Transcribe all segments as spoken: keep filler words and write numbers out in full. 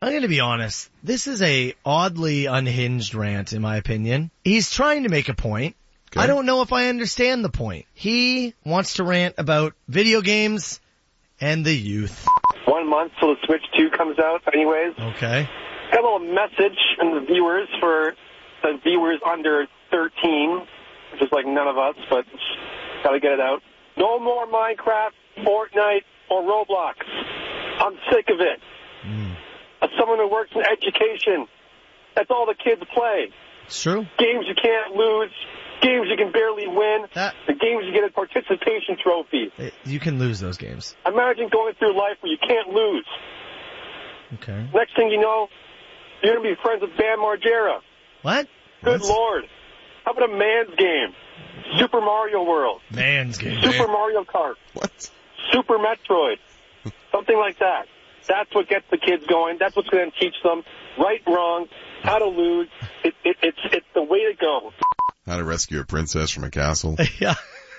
I'm going to be honest. This is a oddly unhinged rant, in my opinion. He's trying to make a point. Okay. I don't know if I understand the point. He wants to rant about video games and the youth. One month till the Switch two comes out anyways. Okay. Got a little message from the viewers for the viewers under thirteen, which is like none of us, but gotta get it out. No more Minecraft, Fortnite, or Roblox. I'm sick of it. Mm. As someone who works in education, that's all the kids play. It's true. Games you can't lose, games you can barely win, that, the games you get a participation trophy. You can lose those games. Imagine going through life where you can't lose. Okay. Next thing you know, you're going to be friends with Bam Margera. What? Good What's... Lord. How about a man's game? Super Mario World. Man's game. Super Man. Mario Kart. What? Super Metroid. Something like that. That's what gets the kids going. That's what's going to teach them right, wrong, how to lose. It, it, it's it's the way to go. How to rescue a princess from a castle. Yeah.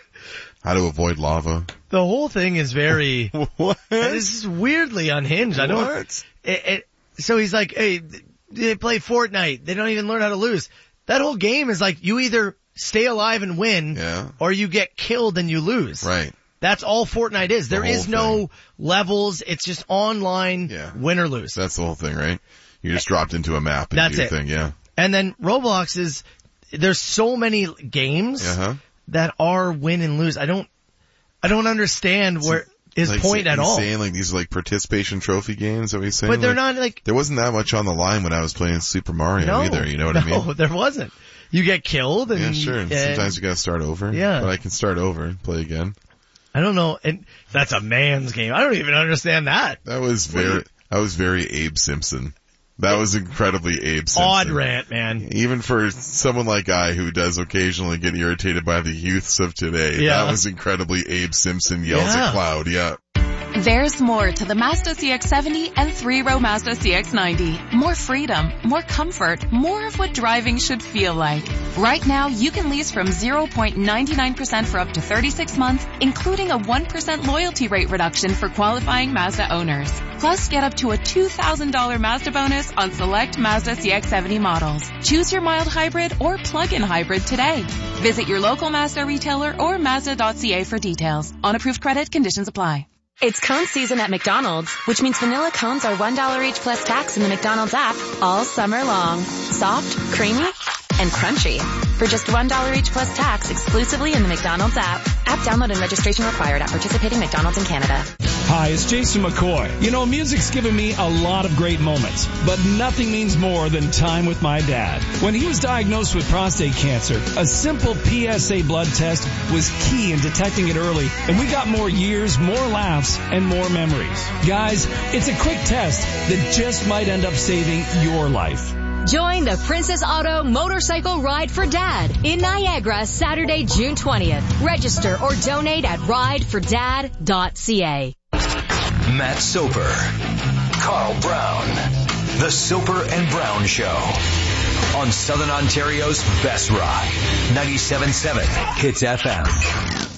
How to avoid lava. The whole thing is very... What? This is weirdly unhinged. I don't... What? It, it, so he's like, hey, they play Fortnite. They don't even learn how to lose. That whole game is like, you either stay alive and win, yeah. or you get killed and you lose. Right. That's all Fortnite is. The there is no thing. levels. It's just online, yeah. win or lose. That's the whole thing, right? You just dropped into a map and That's do your it. thing, yeah. And then Roblox is, there's so many games uh-huh. that are win and lose. I don't, I don't understand where his like, point at he's all. saying like these are like participation trophy games, that he's saying? But they're like, not like... There wasn't that much on the line when I was playing Super Mario no, either, you know what no, I mean? No, there wasn't. You get killed and... Yeah, sure. And and, sometimes you gotta start over. Yeah. But I can start over and play again. I don't know. And that's a man's game. I don't even understand that. That was very, that was very Abe Simpson. That was incredibly Abe Simpson. Odd rant, man. Even for someone like I who does occasionally get irritated by the youths of today, yeah. that was incredibly Abe Simpson yells yeah. at cloud, yeah. There's more to the Mazda C X seventy and three-row Mazda C X ninety. More freedom, more comfort, more of what driving should feel like. Right now, you can lease from zero point nine nine percent for up to thirty-six months, including a one percent loyalty rate reduction for qualifying Mazda owners. Plus, get up to a two thousand dollars Mazda bonus on select Mazda C X seventy models. Choose your mild hybrid or plug-in hybrid today. Visit your local Mazda retailer or Mazda dot C A for details. On approved credit, conditions apply. It's cone season at McDonald's, which means vanilla cones are one dollar each plus tax in the McDonald's app all summer long. Soft, creamy, and crunchy. For just one dollar each plus tax exclusively in the McDonald's app. App download and registration required at participating McDonald's in Canada. Hi, it's Jason McCoy. You know, music's given me a lot of great moments, but nothing means more than time with my dad. When he was diagnosed with prostate cancer, a simple P S A blood test was key in detecting it early, and we got more years, more laughs, and more memories. Guys, it's a quick test that just might end up saving your life. Join the Princess Auto Motorcycle Ride for Dad in Niagara Saturday, June twentieth. Register or donate at ride for dad dot c a. Matt Soper, Carl Brown, The Soper and Brown Show on Southern Ontario's best rock, ninety-seven point seven Hits F M.